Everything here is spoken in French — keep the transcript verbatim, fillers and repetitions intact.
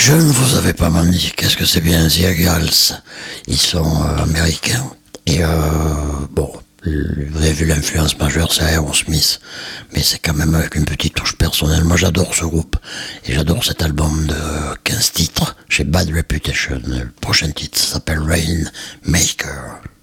Je ne vous avais pas menti, qu'est-ce que c'est bien The Eagles. Ils sont euh, américains. Et euh, bon, vous avez vu l'influence majeure, c'est Aerosmith. Mais c'est quand même avec une petite touche personnelle. Moi j'adore ce groupe. Et j'adore cet album de quinze titres chez Bad Reputation. Le prochain titre s'appelle Rainmaker.